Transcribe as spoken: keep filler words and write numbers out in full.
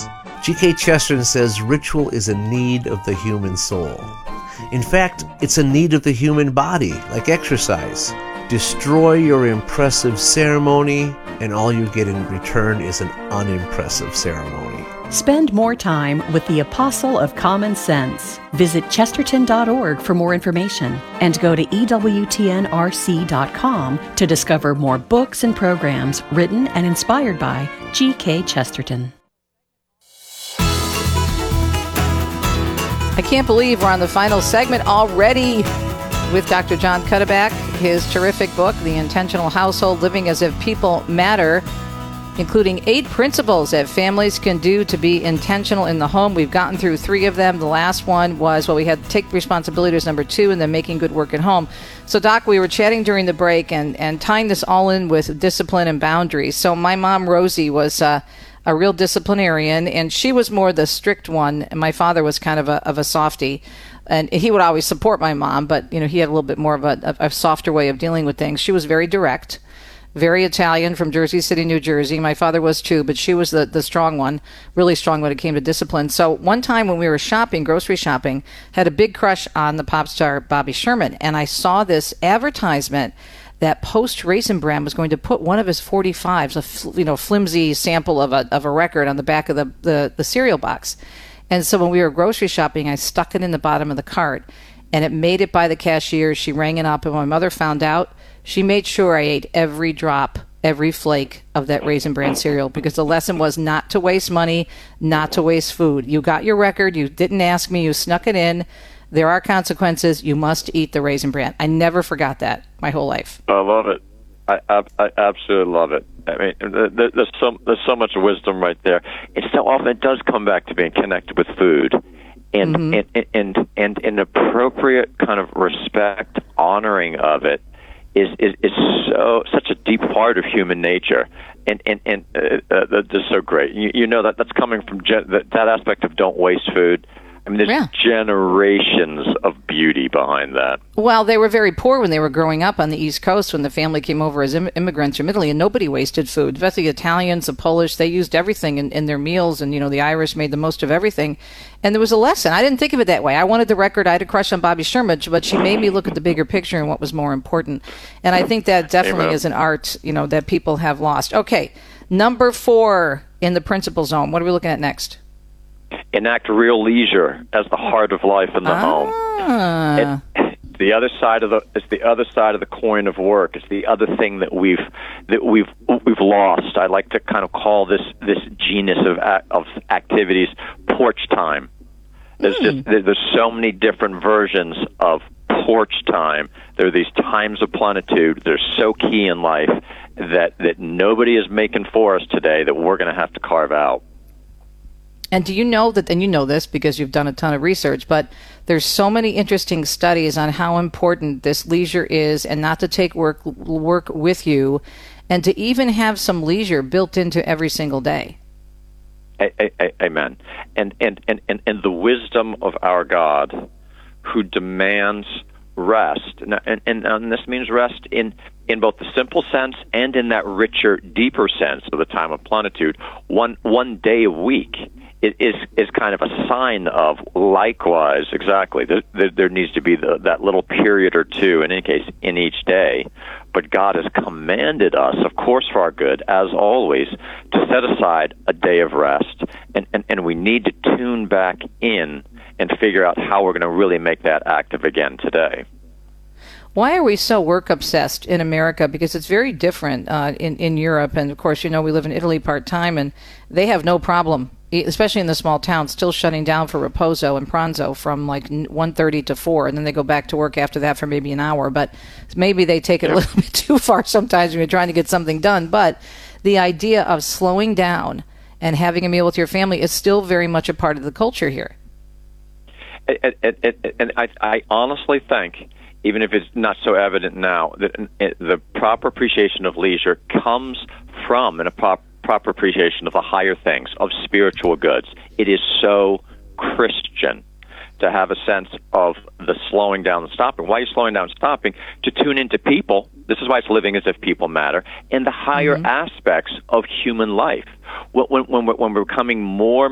rituals. G K Chesterton says ritual is a need of the human soul. In fact, it's a need of the human body, like exercise. Destroy your impressive ceremony, and all you get in return is an unimpressive ceremony. Spend more time with the Apostle of Common Sense. Visit chesterton dot org for more information and go to E W T N R C dot com to discover more books and programs written and inspired by G K Chesterton. I can't believe we're on the final segment already with Doctor Jon Cuddeback, his terrific book, The Intentional Household, Living as If People Matter, including eight principles that families can do to be intentional in the home. We've gotten through three of them. The last one was, well, we had to take responsibility as number two, and then making good work at home. So, Doc, we were chatting during the break and, and tying this all in with discipline and boundaries. So my mom, Rosie, was uh, a real disciplinarian, and she was more the strict one, and my father was kind of a, of a softie. And he would always support my mom, but, you know, he had a little bit more of a, a softer way of dealing with things. She was very direct, very Italian, from Jersey City, New Jersey. My father was too, but she was the, the strong one, really strong when it came to discipline. So one time when we were shopping, grocery shopping, had a big crush on the pop star Bobby Sherman, and I saw this advertisement that Post Raisin Bran was going to put one of his forty-fives, a fl- you know flimsy sample of a of a record, on the back of the, the, the cereal box. And so when we were grocery shopping, I stuck it in the bottom of the cart, and it made it by the cashier. She rang it up, and when my mother found out, she made sure I ate every drop, every flake of that Raisin Bran cereal, because the lesson was not to waste money, not to waste food. You got your record. You didn't ask me. You snuck it in. There are consequences. You must eat the Raisin Bran. I never forgot that my whole life. I love it. I, I, I absolutely love it. I mean, there, there's so there's so much wisdom right there. And so often it does come back to being connected with food, and mm-hmm. and, and and and an appropriate kind of respect, honoring of it is is, is so such a deep part of human nature, and and and uh, uh, that's so great. You, you know that that's coming from gen- that, that aspect of don't waste food. I mean, there's yeah. generations of beauty behind that. Well, they were very poor when they were growing up on the East Coast when the family came over as Im- immigrants from Italy, and nobody wasted food. But the Italians, the Polish, they used everything in, in their meals, and, you know, the Irish made the most of everything. And there was a lesson. I didn't think of it that way. I wanted the record. I had a crush on Bobby Sherman, but she made me look at the bigger picture and what was more important. And I think that definitely Amen. Is an art, you know, that people have lost. Okay, number four in the principle zone. What are we looking at next? Enact real leisure as the heart of life in the ah. home. It, the other side of the it's the other side of the coin of work. It's the other thing that we've that we've we've lost. I like to kind of call this this genus of of activities porch time. There's mm. just there's so many different versions of porch time. There are these times of plenitude. They're so key in life that that nobody is making for us today that we're going to have to carve out. And do you know that, and you know this because you've done a ton of research, but there's so many interesting studies on how important this leisure is, and not to take work work with you, and to even have some leisure built into every single day. A- a- amen. And, and, and, and, and the wisdom of our God, who demands rest, and, and, and this means rest in, in both the simple sense and in that richer, deeper sense of the time of plenitude, one one day a week. It is is kind of a sign of likewise, exactly. There, there, there needs to be the, that little period or two, in any case, in each day. But God has commanded us, of course, for our good, as always, to set aside a day of rest. And, and, and we need to tune back in and figure out how we're going to really make that active again today. Why are we so work-obsessed in America? Because it's very different uh, in, in Europe. And, of course, you know, we live in Italy part-time, and they have no problem, especially in the small towns, still shutting down for riposo and pranzo from like one thirty to four, and then they go back to work after that for maybe an hour. But maybe they take it a little bit too far sometimes when you're trying to get something done. But the idea of slowing down and having a meal with your family is still very much a part of the culture here. And, and, and I, I honestly think, even if it's not so evident now, that the proper appreciation of leisure comes from and a proper proper appreciation of the higher things, of spiritual goods. It is so Christian to have a sense of the slowing down and stopping. Why are you slowing down and stopping? To tune into people. This is why it's living as if people matter. And the higher mm-hmm. aspects of human life. When, when, when we're becoming more